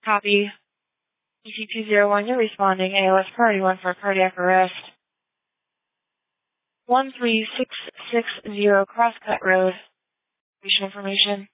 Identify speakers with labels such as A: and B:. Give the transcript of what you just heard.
A: Copy. ET201, you're responding. ALS Priority 1 for cardiac arrest. 13660 Crosscut Road. Patient information.